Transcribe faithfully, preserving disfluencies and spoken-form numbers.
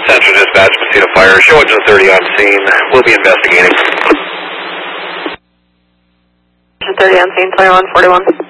Central Dispatch, Messina Fire, show engine thirty on scene. We'll be investigating. Engine thirty on scene, twenty-one forty-one.